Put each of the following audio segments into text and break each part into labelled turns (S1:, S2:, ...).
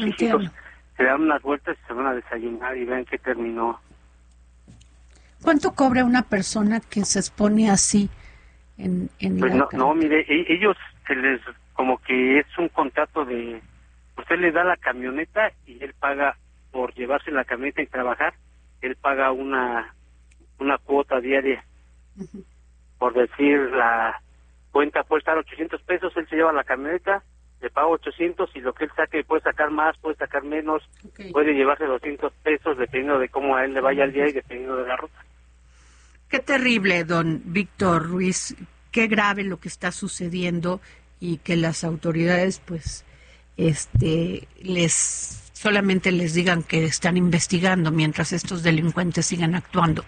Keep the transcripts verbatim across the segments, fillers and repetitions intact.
S1: chiquitos se dan unas vueltas y se van a desayunar y vean que terminó.
S2: ¿Cuánto cobra una persona que se expone así en, en
S1: pues
S2: la
S1: no,
S2: carretera?
S1: no, mire, e- ellos se les como que es un contrato de, usted le da la camioneta y él paga por llevarse la camioneta y trabajar, él paga una una cuota diaria. Uh-huh. Por decir, la cuenta puede estar ochocientos pesos, él se lleva la camioneta, le paga ochocientos y lo que él saque puede sacar más, puede sacar menos, okay. Puede llevarse doscientos pesos dependiendo de cómo a él le vaya el día y dependiendo de la ruta.
S2: Qué terrible, don Víctor Ruiz, qué grave lo que está sucediendo y que las autoridades pues este les solamente les digan que están investigando mientras estos delincuentes sigan actuando.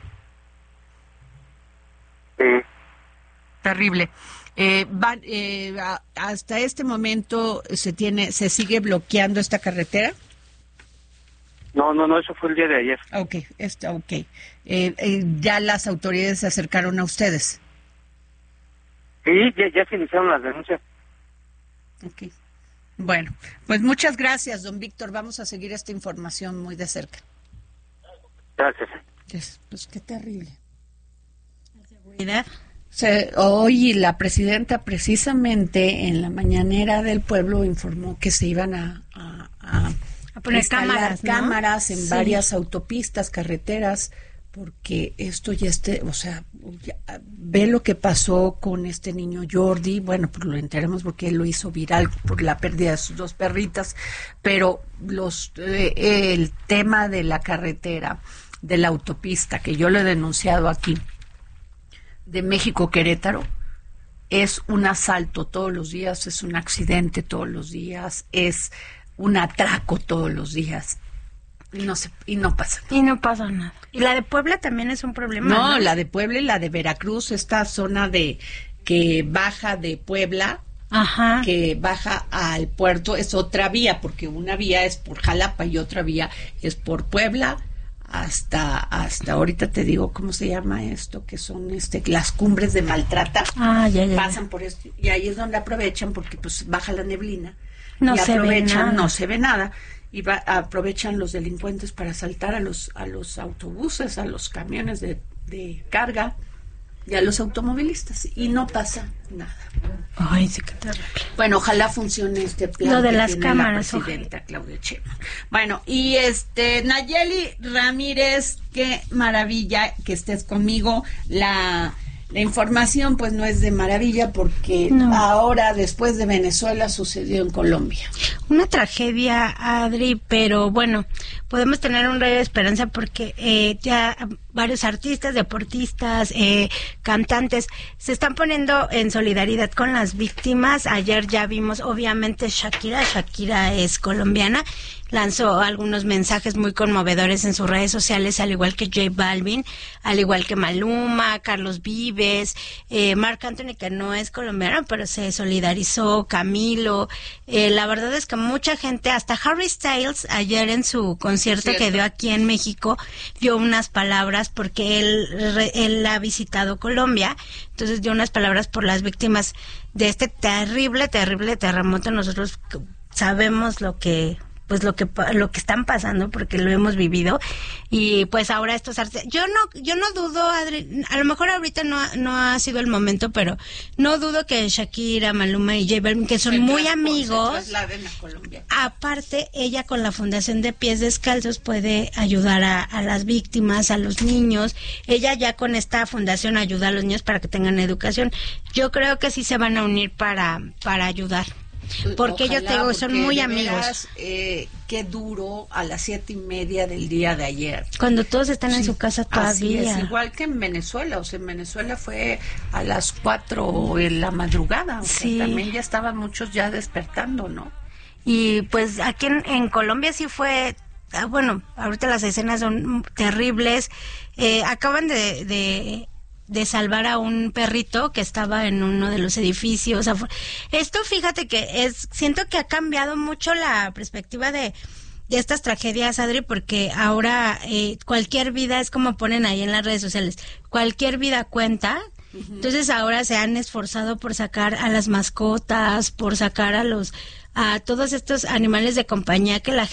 S1: Sí.
S2: Terrible. Eh, va, eh, a, hasta este momento se tiene, se sigue bloqueando esta carretera.
S1: No, no, no, eso fue el día de ayer.
S2: Okay, está okay. Eh, eh, ya las autoridades se acercaron a ustedes.
S1: Sí, ya, ya se iniciaron las denuncias.
S2: Okay. Bueno, pues muchas gracias, don Víctor. Vamos a seguir esta información muy de cerca.
S1: Gracias.
S2: Pues, pues qué terrible.
S3: Seguridad.
S2: Se, hoy la presidenta precisamente en la mañanera del pueblo informó que se iban a, a, a,
S3: a poner cámaras, ¿no?
S2: cámaras en
S3: sí.
S2: varias autopistas, carreteras, porque esto ya esté, o sea, ya, ve lo que pasó con este niño Jordi, bueno, pues lo enteramos porque él lo hizo viral por la pérdida de sus dos perritas, pero los eh, el tema de la carretera, de la autopista, que yo lo he denunciado aquí, de México-Querétaro, es un asalto todos los días, es un accidente todos los días, es un atraco todos los días y no se, y no pasa nada.
S3: Y no pasa nada. Y la de Puebla también es un problema.
S2: No,
S3: ¿no?
S2: La de Puebla y la de Veracruz, esta zona de que baja de Puebla,
S3: ajá,
S2: que baja al puerto, es otra vía, porque una vía es por Jalapa y otra vía es por Puebla. Hasta hasta ahorita te digo cómo se llama esto, que son este las cumbres de Maltrata.
S3: Ah, ya, ya,
S2: pasan por esto y ahí es donde aprovechan porque pues baja la neblina.
S3: No
S2: y
S3: se
S2: aprovechan,
S3: ve nada.
S2: no se ve nada y va, aprovechan los delincuentes para asaltar a los a los autobuses, a los camiones de, de carga y a los automovilistas y no pasa nada.
S3: Ay, sí, qué terrible.
S2: Bueno, ojalá funcione este plan
S3: Lo de
S2: que
S3: las
S2: tiene
S3: cámaras,
S2: la presidenta ojalá. Claudia Sheinbaum. Bueno, y este Nayeli Ramírez, qué maravilla que estés conmigo. La La información pues no es de maravilla porque no. Ahora después de Venezuela sucedió en Colombia.
S3: Una tragedia, Adri, pero bueno, podemos tener un rayo de esperanza porque eh, ya varios artistas, deportistas, eh, cantantes se están poniendo en solidaridad con las víctimas. Ayer ya vimos obviamente Shakira, Shakira es colombiana, lanzó algunos mensajes muy conmovedores en sus redes sociales, al igual que J Balvin, al igual que Maluma, Carlos Vives, eh, Marc Anthony, que no es colombiano, pero se solidarizó, Camilo. Eh, la verdad es que mucha gente, hasta Harry Styles, ayer en su concierto Cierto. que dio aquí en México, dio unas palabras porque él, él ha visitado Colombia, entonces dio unas palabras por las víctimas de este terrible, terrible terremoto. Nosotros sabemos lo que... pues lo que lo que están pasando porque lo hemos vivido y pues ahora estos artistas, yo no yo no dudo, Adri, a lo mejor ahorita no no ha sido el momento, pero no dudo que Shakira, Maluma y J Balvin, que son muy amigos,
S2: a Colombia.
S3: Aparte ella con la Fundación de Pies Descalzos puede ayudar a, a las víctimas, a los niños. Ella ya con esta fundación ayuda a los niños para que tengan educación. Yo creo que sí se van a unir para para ayudar. Porque
S2: Ojalá,
S3: yo te digo, son muy amigos.
S2: Veras, eh, qué duro a las siete y media del día de ayer.
S3: Cuando todos están sí, en su casa todavía.
S2: Así es, igual que en Venezuela. O sea, en Venezuela fue a las cuatro en la madrugada. O
S3: sí.
S2: sea, también ya estaban muchos ya despertando, ¿no?
S3: Y pues aquí en, en Colombia sí fue... Bueno, ahorita las escenas son terribles. Eh, acaban de... de de salvar a un perrito que estaba en uno de los edificios. Esto, fíjate que es, siento que ha cambiado mucho la perspectiva de, de estas tragedias, Adri, porque ahora eh, cualquier vida, es como ponen ahí en las redes sociales, cualquier vida cuenta. Uh-huh. Entonces ahora se han esforzado por sacar a las mascotas, por sacar a los a todos estos animales de compañía que la